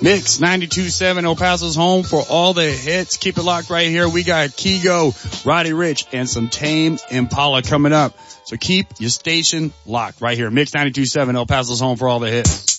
Mix 92.7 El Paso's home for all the hits. Keep it locked right here. We got Kygo, Roddy Ricch, and some Tame Impala coming up. So keep your station locked right here. Mix 92.7 El Paso's home for all the hits.